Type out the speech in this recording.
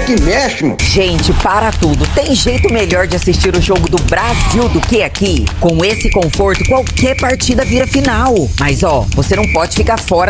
que mexe, mano. Gente, para tudo. Tem jeito melhor de assistir o jogo do Brasil do que aqui? Com esse conforto, qualquer partida vira final. Mas ó, você não pode ficar fora